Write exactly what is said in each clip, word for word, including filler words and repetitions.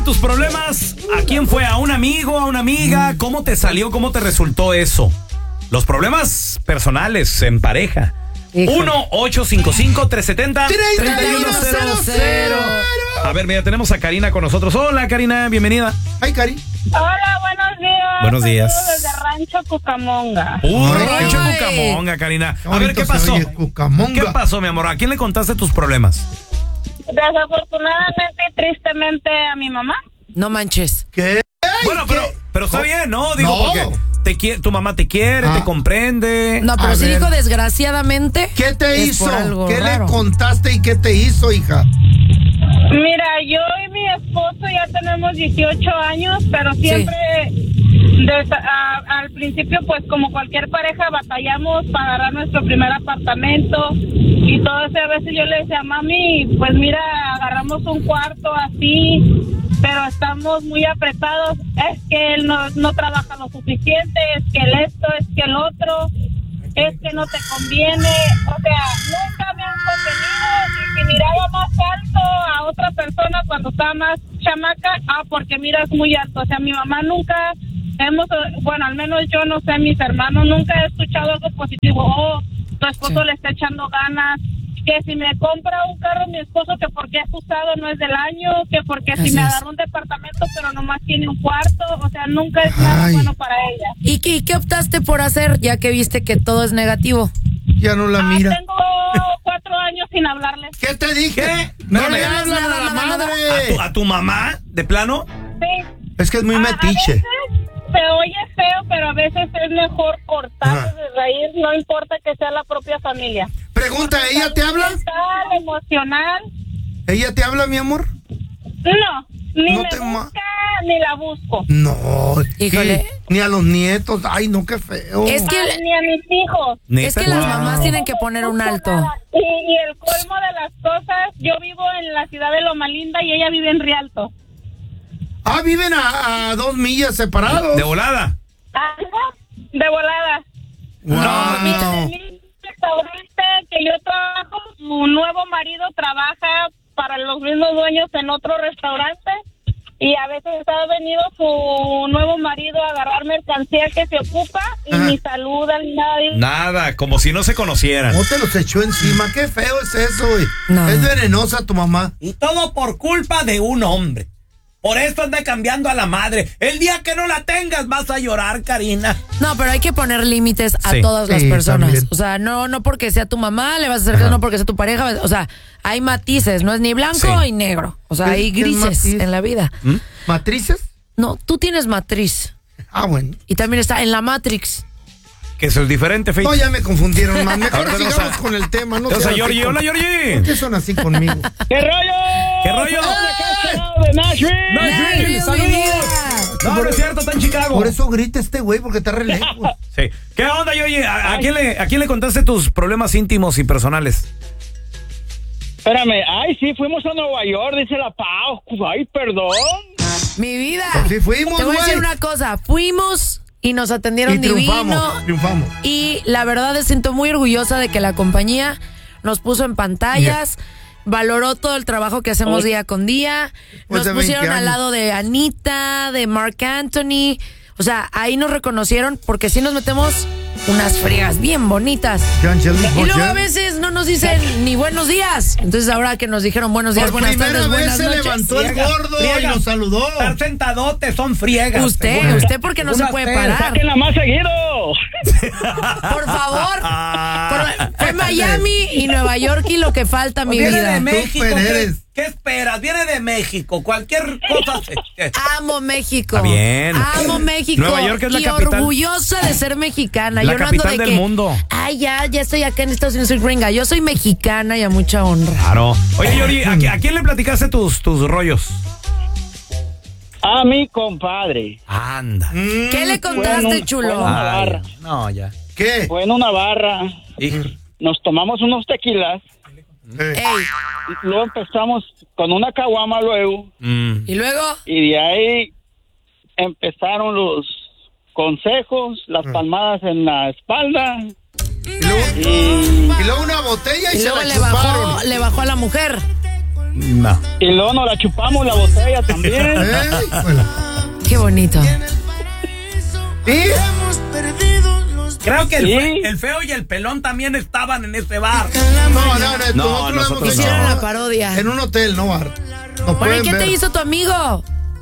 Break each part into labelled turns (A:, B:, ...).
A: tus problemas, ¿a quién fue? ¿A un amigo, a una amiga? ¿Cómo te salió? ¿Cómo te resultó eso? Los problemas personales en pareja. uno ocho cinco cinco, tres siete cero, tres uno cero cero. A ver, mira, tenemos a Karina con nosotros. Hola, Karina, bienvenida.
B: Ay, Cari.
C: Hola, buenos días.
A: Buenos días.
C: Saludos desde Rancho Cucamonga.
A: Uh,
B: Ay,
A: Rancho
B: ay.
A: Cucamonga, Karina.
B: Qué
A: A ver, ¿qué
B: bonito se
A: pasó?
B: oye, Cucamonga.
A: ¿Qué pasó, mi amor? ¿A quién le contaste tus problemas?
C: Desafortunadamente y tristemente a mi mamá.
D: No manches.
B: ¿Qué?
A: Bueno, pero, pero está bien, ¿no? Digo,
B: No.
A: porque te quiere, tu mamá te quiere,
B: Ah.
A: te comprende.
D: No, pero
B: A
D: si
B: ver.
D: dijo desgraciadamente.
B: ¿Qué te
D: es
B: hizo?
D: por algo
B: ¿Qué
D: raro.
B: le contaste y qué te hizo, hija?
C: Mira, yo y mi esposo ya tenemos dieciocho años, pero siempre des- a- al principio, pues como cualquier pareja, batallamos para agarrar nuestro primer apartamento y todo eso. A veces yo le decía, mami, pues mira, agarramos un cuarto así, pero estamos muy apretados. Es que él no, no trabaja lo suficiente, es que el esto, es que el otro, es que no te conviene. O sea, nunca me han convenido. Y si miraba más alto a otra persona cuando estaba más chamaca, ah, porque miras muy alto. O sea, mi mamá nunca hemos, bueno, al menos yo no sé, mis hermanos, nunca he escuchado algo positivo. Oh, tu esposo
D: Sí.
C: le está echando ganas. Que si me compra un carro mi esposo, que porque es usado no es del año, que porque
D: Así
C: si me
D: es.
C: agarró un departamento pero nomás tiene un cuarto. O sea, nunca es nada
B: Ay.
C: bueno para ella.
D: ¿Y qué, y qué optaste por hacer ya que viste que todo es negativo?
B: Ya no la
C: Ah,
B: mira.
C: tengo cuatro años sin hablarle.
B: ¿Qué te dije?
A: ¿Qué?
B: No
A: No
B: le
A: le
D: das
B: hablan a
D: nada,
B: la
D: nada, nada.
A: ¿A
B: madre.
A: tu, a tu mamá? ¿De plano?
C: Sí.
B: Es que es muy
C: A-
B: metiche.
C: A veces se oye feo, pero a veces es mejor cortar
B: Ajá.
C: de raíz, no importa que sea la propia familia.
B: Pregunta, ¿ella te habla?
C: Mental, emocional,
B: ¿Ella te habla, mi amor?
C: no, ni
B: No
C: me
B: te ma-
C: busca, ni la busco.
B: No.
D: Híjole.
B: Y- ni a los nietos. Ay, no, qué feo.
D: Es que,
C: Ay, ni a mis hijos.
D: es que las
A: Wow.
D: mamás tienen que poner un alto.
C: Y, y el colmo de las cosas, yo vivo en la ciudad de Loma Linda y ella vive en Rialto.
B: Ah, viven a, a dos millas separados.
A: De volada.
C: Ajá, de volada.
B: Wow.
C: En mi restaurante que yo trabajo, su nuevo marido trabaja para los mismos dueños en otro restaurante y a veces ha venido su nuevo marido a agarrar mercancía que se ocupa y
B: Ajá.
C: ni saluda ni nada. Y-
A: Nada, como si no se conocieran.
B: ¿Cómo te los echó encima? Qué feo es eso, güey.
D: No.
B: Es venenosa tu mamá.
E: Y todo por culpa de un hombre. Por eso anda cambiando a la madre. El día que no la tengas vas a llorar, Karina.
D: No, pero hay que poner límites a
A: Sí.
D: todas las
B: Sí,
D: personas.
B: también.
D: O sea, no, no porque sea tu mamá le vas a hacer caso, no porque sea tu pareja. O sea, hay matices, no es ni blanco
A: Sí.
D: ni negro. O sea,
B: ¿Qué-
D: hay
B: qué es
D: grises
B: matiz?
D: en la vida.
B: ¿Matrices?
D: No, tú tienes matriz.
B: Ah, bueno.
D: Y también está en la Matrix.
A: Que eso es diferente, Faith.
B: No, ya me confundieron más. Mejor
A: Ahora tenemos
B: sigamos
A: a-
B: con el tema. No
A: Tenemos a
B: sean así
A: Georgie.
B: con-
A: Hola,
B: ¿Por
A: Georgie.
B: qué son así conmigo?
C: ¿Qué rollo?
A: ¿Qué rollo?
C: De Nashville.
A: Nashville,
D: Dios
A: saludos.
D: mío.
A: No, no es cierto, está en Chicago.
B: Por eso grita este güey, porque está re lejos.
A: Sí. ¿Qué onda, Georgie? ¿A, a quién le, ¿A quién le contaste tus problemas íntimos y personales?
F: Espérame, ay, sí, fuimos a Nueva York, dice la Pau. Ay, perdón.
D: Mi vida.
B: Pues sí fuimos,
D: Te voy a
B: güey.
D: decir una cosa. Fuimos y nos atendieron
B: Y triunfamos,
D: divino.
B: triunfamos.
D: Y la verdad me siento muy orgullosa de que la compañía nos puso en pantallas, valoró todo el trabajo que hacemos día con día.
B: Pues
D: Nos
B: de veinte
D: pusieron al
B: años.
D: lado de Anita, de Mark Anthony. O sea, ahí nos reconocieron porque sí nos metemos unas friegas bien bonitas.
B: Angelique
D: Y luego
B: Boyer.
D: a veces no nos dicen ni buenos días. Entonces ahora que nos dijeron buenos días,
B: Por
D: buenas
B: primera
D: tardes,
B: vez
D: buenas
B: se
D: noches.
B: levantó el
E: Friegas,
B: gordo y
E: friegas.
B: nos saludó.
E: Estar sentadote son friegas.
D: Usted,
E: según-
D: usted porque no se
E: según
D: puede
E: usted.
D: parar.
F: Sáquenla más seguido.
D: Por favor. Por- fue Miami y Nueva York y lo que falta, mi
E: Viene
D: vida.
E: de México.
B: Tú,
E: ¿Qué,
B: Pérez.
E: qué esperas? Viene de México. Cualquier cosa. se-
D: Amo México.
A: Está bien.
D: Amo México.
A: Nueva York es la
D: y
A: capital.
D: orgullosa de ser mexicana.
A: La
D: Yo no ando
A: capital
D: de
A: del
D: que,
A: mundo.
D: Ay, ya, ya estoy acá en Estados Unidos, soy gringa. Yo soy mexicana y a mucha honra.
A: Claro. Oye, Georgie, ¿a, qui- a quién le platicaste tus, tus rollos?
F: A mi compadre.
A: Anda.
D: ¿Qué le contaste,
F: Bueno,
D: chulo?
F: bueno.
A: Ay,
F: barra.
A: no, ya.
B: ¿Qué?
F: Fue en una barra.
A: Hijo.
F: Nos tomamos unos tequilas.
B: Eh,
D: Ey,
F: Y luego empezamos con una caguama luego.
A: Mm.
D: y luego,
F: Y de ahí empezaron los consejos, las palmadas en la espalda.
B: y, luego,
F: Y
B: y luego una botella y,
D: y
B: se
D: luego
B: la
D: le
B: chuparon.
D: bajó, le bajó a la mujer.
A: No.
F: Y luego nos la chupamos la botella también.
B: ¿Eh? Bueno.
D: Qué bonito.
B: ¿Sí?
E: Creo que el,
F: Sí.
E: fe- el feo y el pelón también estaban en ese bar.
B: No, no, no.
A: No,
B: nosotros
A: nosotros
B: hemos
D: Hicieron
B: estado
D: la parodia.
B: en un hotel, no bar. Nos
D: Bueno, ¿y
B: pueden
D: qué te
B: ver.
D: hizo tu amigo?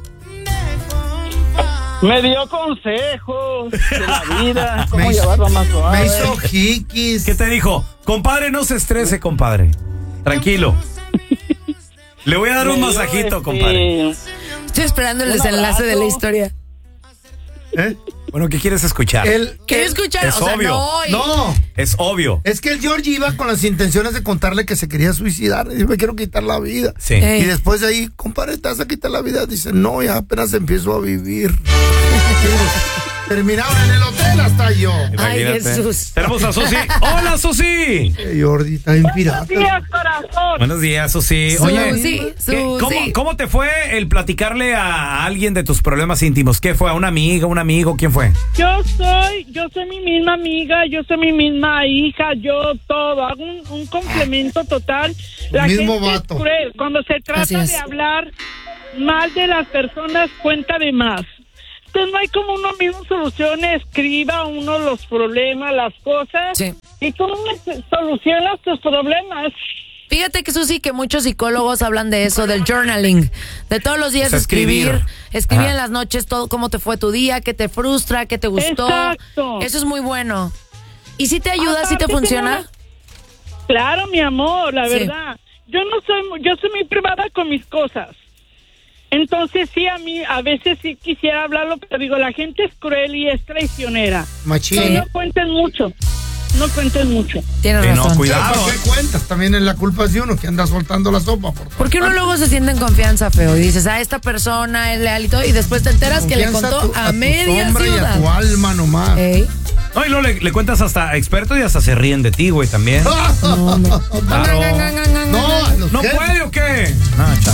F: Me dio consejos de la vida, cómo
B: Me hizo-
F: llevarlo más suave.
B: Me hizo jiquis.
A: ¿Qué te dijo? Compadre, no se estrese, compadre. Tranquilo. Le voy a dar
F: Me
A: un
F: dio,
A: masajito,
F: este,
A: compadre.
D: Estoy esperando el
F: Un
D: desenlace de la
F: abrazo.
D: historia.
B: ¿Eh?
A: Bueno, ¿qué quieres escuchar?
B: El,
D: ¿Quiero
B: el-
D: escuchar?
A: es
D: O sea,
A: obvio.
D: no. y-
B: No,
A: Es obvio.
B: es que el George iba con las intenciones de contarle que se quería suicidar. Y me quiero quitar la vida.
A: Sí.
D: Eh.
B: Y después de ahí, compadre, ¿te vas a quitar la vida? Dice, no, ya apenas empiezo a vivir. Terminaron en el hotel hasta yo.
D: Ay,
A: Imagínate.
D: Jesús.
A: Tenemos a Susi. ¡Hola, Susi!
B: Eh, Jordi, está bien pirata.
C: Días, corazón.
A: Buenos días, Susi.
D: Susi,
A: Oye,
D: Susi.
A: ¿qué- ¿cómo, ¿cómo te fue el platicarle a alguien de tus problemas íntimos? ¿Qué fue? ¿A una amiga, un amigo? ¿Quién fue?
C: Yo soy, yo soy mi misma amiga, yo soy mi misma hija, yo todo, hago un, un complemento total. La
B: Mismo
C: gente
B: vato.
C: es cruel. Cuando se
D: Así
C: trata
D: es.
C: de hablar mal de las personas, cuenta de más. Entonces no hay como uno mismo soluciones, escriba uno los problemas, las cosas,
D: Sí.
C: y tú solucionas tus problemas.
D: Fíjate que Susi, que muchos psicólogos hablan de eso, del journaling, de todos los días
A: O sea,
D: escribir,
A: escribir.
D: escribir
A: Ajá.
D: en las noches todo cómo te fue tu día, qué te frustra, qué te gustó.
C: Exacto.
D: Eso es muy bueno. ¿Y si te ayuda, si te
C: Aparte,
D: funciona?
C: tengo una- Claro, mi amor, la
D: Sí.
C: verdad. Yo no soy, mu- yo soy muy privada con mis cosas. Entonces sí, a mí a veces sí quisiera hablarlo, pero digo, la gente es cruel y es traicionera.
B: Machín.
C: No, no cuenten mucho, no cuenten mucho.
D: Tienes
A: Sí, no,
D: razón.
A: cuidado.
B: ¿Para qué cuentas? También es la culpa es de uno que anda soltando la sopa. Por
D: Porque uno luego se siente en confianza, feo, y dices, ah, esta persona es leal y todo, y después te enteras que le
B: Confianza
D: contó
B: tu-
D: a,
B: tu
D: media
B: sombra y a
D: ciudad.
B: tu alma nomás.
D: Ey.
A: No, y luego le, le cuentas hasta a expertos y hasta se ríen de ti, güey, también.
B: No,
A: Claro.
B: no, a los
A: ¿No
B: jefes.
A: puede o qué? Ah, chale.